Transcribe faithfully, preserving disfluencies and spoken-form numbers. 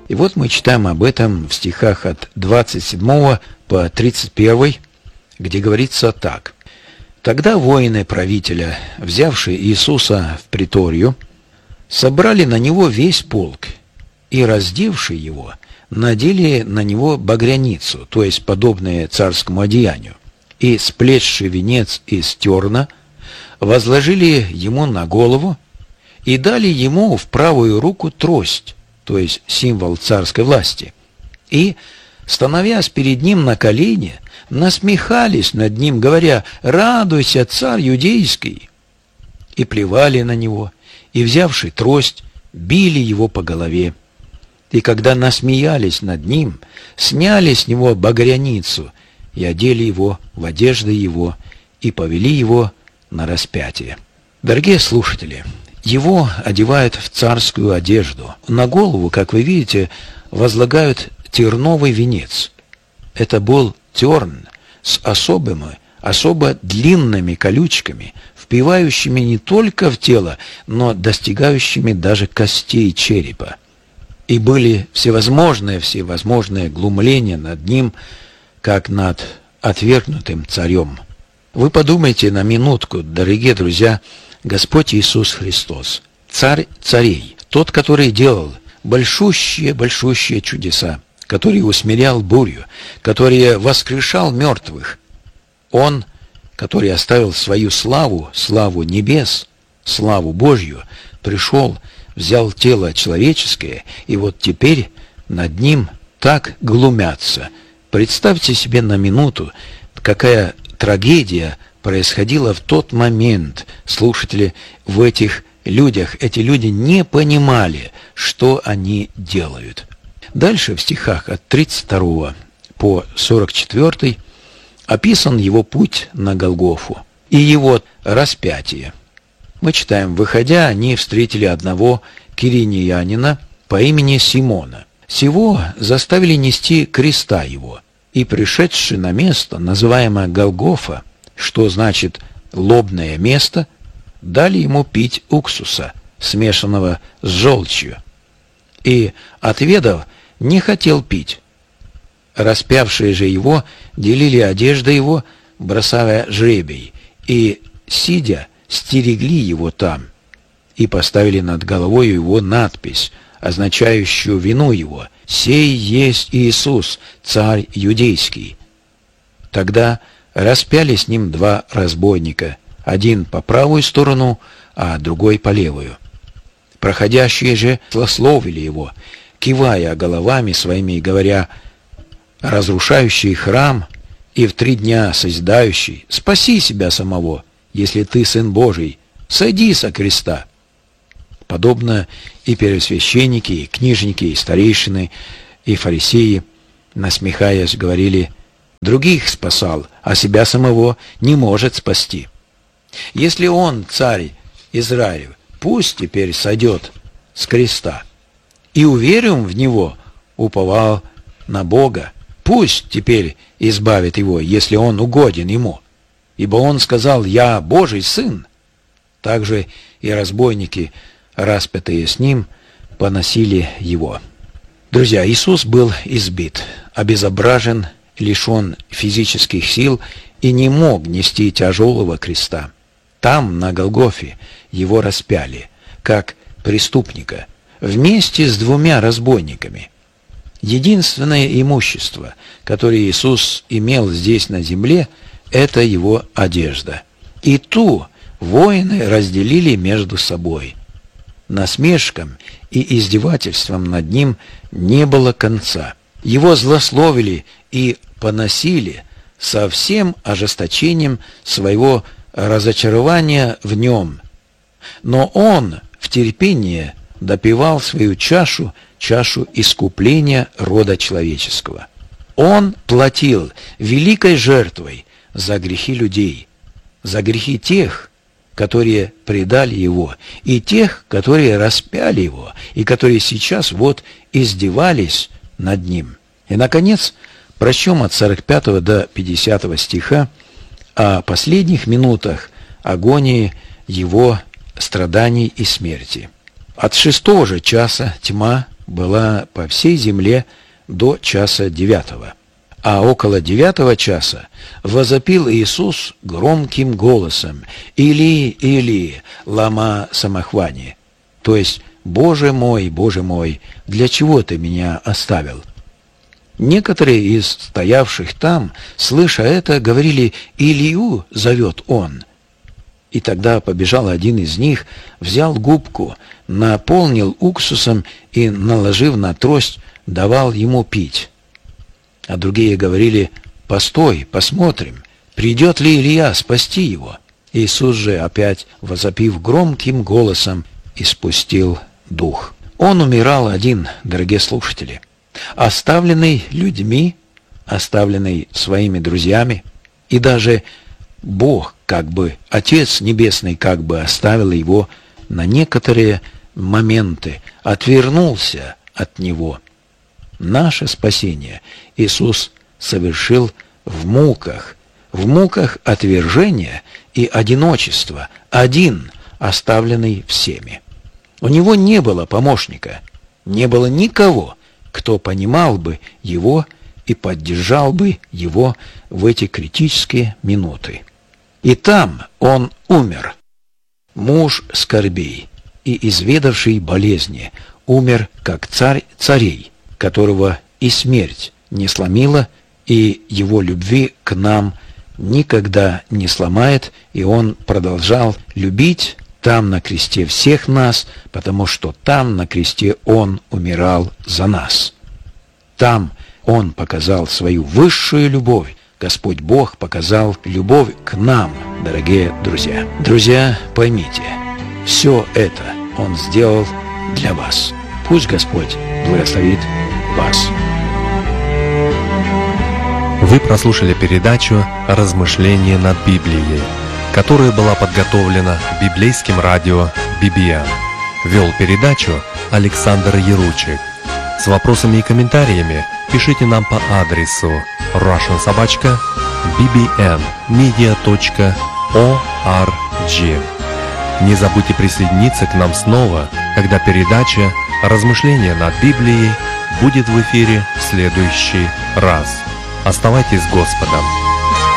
И вот мы читаем об этом в стихах от двадцать седьмого по тридцать первый, где говорится так. «Тогда воины правителя, взявшие Иисуса в приторию, собрали на него весь полк и, раздевши его, надели на него багряницу, то есть подобное царскому одеянию, и, сплетший венец из терна, возложили ему на голову и дали ему в правую руку трость, то есть символ царской власти, и, становясь перед ним на колени, насмехались над ним, говоря: «Радуйся, царь юдейский!» И плевали на него, и, взявши трость, били его по голове. И когда насмеялись над ним, сняли с него багряницу и одели его в одежды его и повели его на распятие. Дорогие слушатели, его одевают в царскую одежду. На голову, как вы видите, возлагают терновый венец. Это был терн с особыми, особо длинными колючками, впивающими не только в тело, но достигающими даже костей черепа. И были всевозможные, всевозможные глумления над ним, как над отвергнутым царем. Вы подумайте на минутку, дорогие друзья, Господь Иисус Христос, Царь царей, тот, который делал большущие-большущие чудеса, который усмирял бурю, который воскрешал мертвых. Он, который оставил свою славу, славу небес, славу Божью, пришел, взял тело человеческое, и вот теперь над ним так глумятся. Представьте себе на минуту, какая трагедия происходила в тот момент. Слушатели, в этих людях, эти люди не понимали, что они делают. Дальше в стихах от тридцать второго по сорок четвёртый описан его путь на Голгофу и его распятие. Мы читаем: «Выходя, они встретили одного киринеянина по имени Симона. Сего заставили нести креста его, и, пришедши на место, называемое Голгофа, что значит «лобное место», дали ему пить уксуса, смешанного с желчью. И, отведав, не хотел пить. Распявшие же его делили одежды его, бросая жребий, и, сидя, стерегли его там, и поставили над головой его надпись, означающую вину его: «Сей есть Иисус, царь юдейский». Тогда распяли с ним два разбойника, один по правую сторону, а другой по левую. Проходящие же злословили его, кивая головами своими и говоря: «Разрушающий храм и в три дня созидающий, спаси себя самого, если ты Сын Божий, сойди со креста». Подобно и первосвященники, и книжники, и старейшины, и фарисеи, насмехаясь, говорили: «Других спасал, а себя самого не может спасти. Если он, царь Израилев, пусть теперь сойдет с креста. И уверен в него, уповал на Бога, пусть теперь избавит его, если он угоден ему. Ибо он сказал: я Божий сын». Также и разбойники, распятые с ним, поносили его. Друзья, Иисус был избит, обезображен, лишен физических сил и не мог нести тяжелого креста. Там, на Голгофе, его распяли, как преступника, вместе с двумя разбойниками. Единственное имущество, которое Иисус имел здесь на земле, это его одежда. И ту воины разделили между собой. Насмешкам и издевательствам над ним не было конца. Его злословили и поносили со всем ожесточением своего разочарования в нем. Но он в терпении допивал свою чашу, чашу искупления рода человеческого. Он платил великой жертвой за грехи людей, за грехи тех, которые предали его, и тех, которые распяли его, и которые сейчас вот издевались над ним. И, наконец, прочтем от сорок пятого до пятидесятого стиха о последних минутах агонии его страданий и смерти. «От шестого же часа тьма была по всей земле до часа девятого. А около девятого часа возопил Иисус громким голосом: «Или, Или, лама самахвани», то есть: «Боже мой, Боже мой, для чего ты меня оставил?» Некоторые из стоявших там, слыша это, говорили: «Илью зовет он». И тогда побежал один из них, взял губку, наполнил уксусом и, наложив на трость, давал ему пить. А другие говорили: «Постой, посмотрим, придет ли Илия спасти его». Иисус же, опять возопив громким голосом, испустил дух. Он умирал один, дорогие слушатели, оставленный людьми, оставленный своими друзьями, и даже Бог, как бы Отец Небесный, как бы оставил его на некоторые моменты, отвернулся от него. Наше спасение Иисус совершил в муках, в муках отвержения и одиночества, один, оставленный всеми. У него не было помощника, не было никого, кто понимал бы его и поддержал бы его в эти критические минуты. И там он умер. Муж скорбей и изведавший болезни умер как царь царей, которого и смерть не сломила, и его любви к нам никогда не сломает, и он продолжал любить там на кресте всех нас, потому что там на кресте он умирал за нас. Там он показал свою высшую любовь. Господь Бог показал любовь к нам, дорогие друзья. Друзья, поймите, все это Он сделал для вас. Пусть Господь благословит вас. Вы прослушали передачу «Размышления над Библией», которая была подготовлена библейским радио би би эн. Вел передачу Александр Яручик. С вопросами и комментариями пишите нам по адресу russian собака би би эн медиа точка орг. Не забудьте присоединиться к нам снова, когда передача «Размышления над Библией» будет в эфире в следующий раз. Оставайтесь с Господом.